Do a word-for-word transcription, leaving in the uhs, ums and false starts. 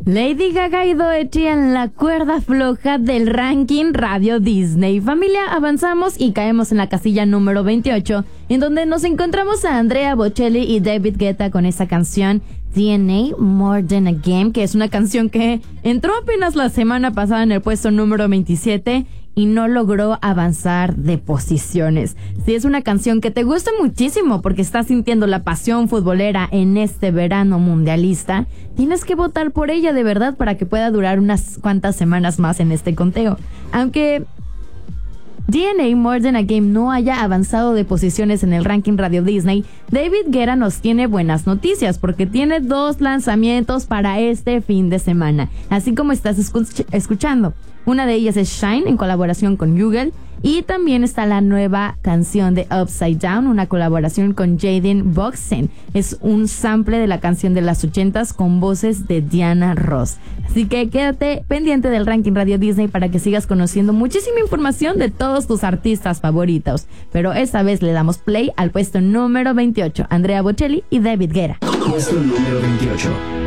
Lady Gaga y Doechii en la cuerda floja del ranking Radio Disney. Familia, avanzamos y caemos en la casilla número veintiocho, en donde nos encontramos a Andrea Bocelli y David Guetta con esa canción D N A More Than a Game, que es una canción que entró apenas la semana pasada en el puesto número veintisiete y no logró avanzar de posiciones. Si es una canción que te gusta muchísimo porque estás sintiendo la pasión futbolera en este verano mundialista, tienes que votar por ella de verdad para que pueda durar unas cuantas semanas más en este conteo. Aunque D N A More Than a Game no haya avanzado de posiciones en el ranking Radio Disney, David Guetta nos tiene buenas noticias porque tiene dos lanzamientos para este fin de semana, así como estás escuch- escuchando. Una de ellas es Shine en colaboración con Google, y también está la nueva canción de Upside Down, una colaboración con Jaden Boxen. Es un sample de la canción de las ochentas con voces de Diana Ross. Así que quédate pendiente del ranking Radio Disney para que sigas conociendo muchísima información de todos tus artistas favoritos. Pero esta vez le damos play al puesto número veintiocho, Andrea Bocelli y David Guetta. Puesto número veintiocho.